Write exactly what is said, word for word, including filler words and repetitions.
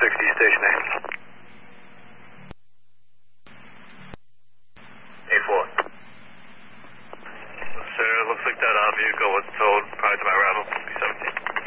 sixty, station A. A four. Sir, looks like that uh, vehicle was towed prior to my arrival. B seventeen.